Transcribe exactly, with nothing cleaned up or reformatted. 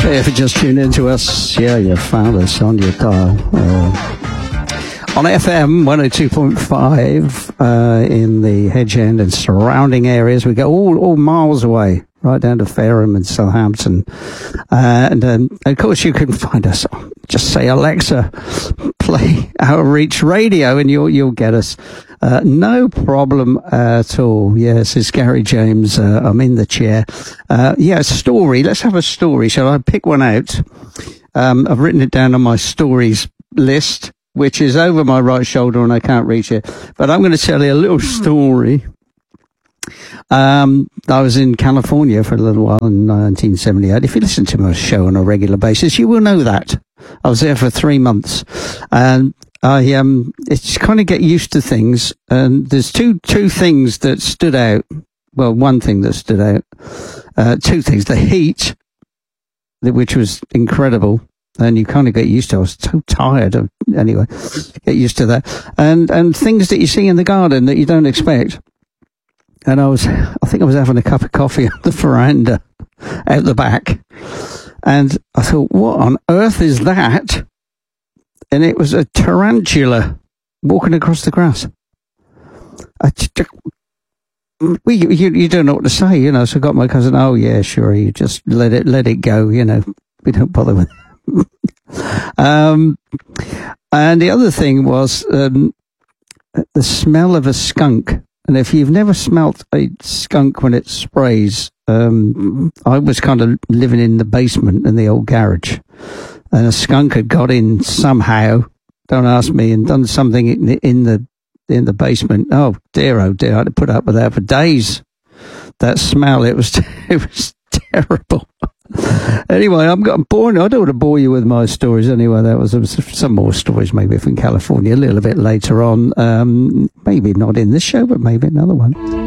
If you just tuned into us, yeah, you found us on your dial. Uh, on F M one oh two point five uh, in the Hedge End and surrounding areas. We go all, all miles away, right down to Fareham and Southampton. Uh, and um, of course, you can find us. Just say, Alexa, play Outreach Radio, and you'll you'll get us. Uh, no problem at all. Yes, it's Gary James. Uh, I'm in the chair. Uh, yeah, story. Let's have a story. Shall I pick one out? Um, I've written it down on my stories list, which is over my right shoulder and I can't reach it. But I'm going to tell you a little story. Um, I was in California for a little while in nineteen seventy-eight. If you listen to my show on a regular basis, you will know that. I was there for three months. And I, um, it's kind of get used to things. And there's two, two things that stood out. Well, one thing that stood out. Uh, two things. The heat, which was incredible. And you kind of get used to it. I was so tired of, anyway, get used to that. And, and things that you see in the garden that you don't expect. And I was, I think I was having a cup of coffee on the veranda out the back. And I thought, what on earth is that? And it was a tarantula walking across the grass. I just, well, you, you, you don't know what to say, you know. So I got my cousin, oh yeah, sure, you just let it, let it go, you know. We don't bother with it. um, and the other thing was, um, the smell of a skunk. And if you've never smelt a skunk when it sprays, um, I was kind of living in the basement in the old garage, and a skunk had got in somehow, don't ask me, and done something in the, in the, in the basement. Oh dear, oh dear, I had to put up with that for days. That smell, it was, it was terrible. Anyway, I'm, I'm boring. I don't want to bore you with my stories anyway. That was some more stories maybe from California a little bit later on. Um, maybe not in this show, but maybe another one.